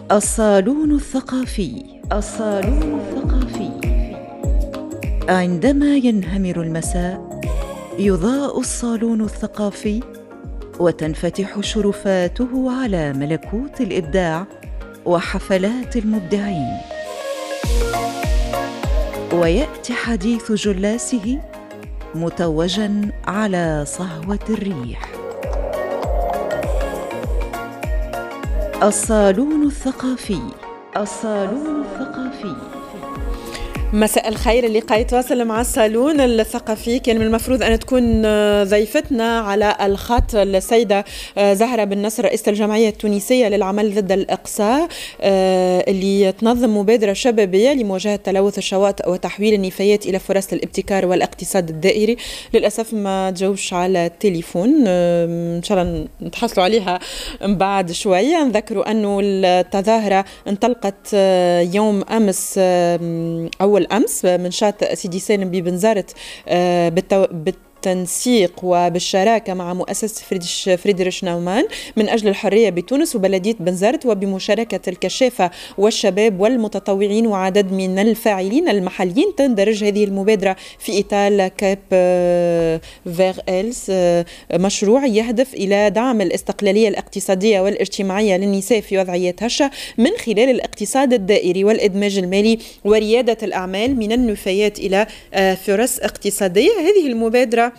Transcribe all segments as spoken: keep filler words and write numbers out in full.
الصالون الثقافي. الصالون الثقافي. عندما ينهمر المساء يضاء الصالون الثقافي وتنفتح شرفاته على ملكوت الإبداع وحفلات المبدعين، ويأتي حديث جلاسه متوجاً على صهوة الريح. الصالون الثقافي. الصالون الثقافي. مساء الخير. اللقاء يتواصل مع الصالون الثقافي. كان من المفروض أن تكون ضيفتنا على الخط السيدة زهرة بن نصر، رئيسة الجمعية التونسية للعمل ضد الإقصاء، اللي تنظم مبادرة شبابية لمواجهة تلوث الشواطئ وتحويل النفايات إلى فرص الابتكار والاقتصاد الدائري. للأسف ما تجاوبش على التليفون، إن شاء الله نتحصلوا عليها بعد شوية. نذكروا أنه التظاهرة انطلقت يوم أمس أول أمس من شاطئ سيدي سالم ببنزرت بالتو... بالتنسيق وبالشراكة مع مؤسسة فريدريش, فريدريش نومان من أجل الحرية بتونس وبلدية بنزرت، وبمشاركة الكشافة والشباب والمتطوعين وعدد من الفاعلين المحليين. تندرج هذه المبادرة في إطار كاب فيغ إلز، مشروع يهدف إلى دعم الاستقلالية الاقتصادية والاجتماعية للنساء في وضعيات هشة من خلال الاقتصاد الدائري والإدماج المالي وريادة الأعمال من النفايات إلى فرص اقتصادية. هذه المبادرة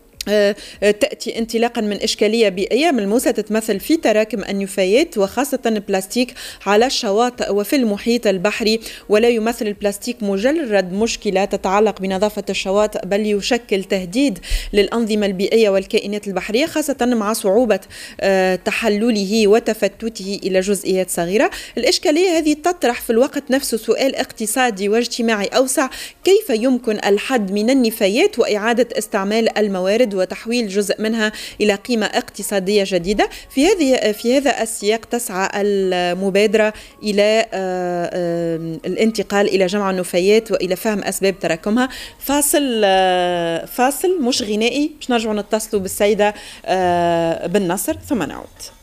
تأتي انطلاقا من إشكالية بيئية ملموسة تتمثل في تراكم النفايات وخاصة البلاستيك على الشواطئ وفي المحيط البحري، ولا يمثل البلاستيك مجرد مشكلة تتعلق بنظافة الشواطئ، بل يشكل تهديد للأنظمة البيئية والكائنات البحرية، خاصة مع صعوبة تحلله وتفتته إلى جزئيات صغيرة. الإشكالية هذه تطرح في الوقت نفسه سؤال اقتصادي واجتماعي أوسع: كيف يمكن الحد من النفايات وإعادة استعمال الموارد وتحويل جزء منها إلى قيمة اقتصادية جديدة؟ في هذه في هذا السياق تسعى المبادرة إلى الانتقال إلى جمع النفايات وإلى فهم أسباب تراكمها. فاصل فاصل مش غنائي باش نرجعوا نتصلوا بالسيدة بن نصر ثم نعود.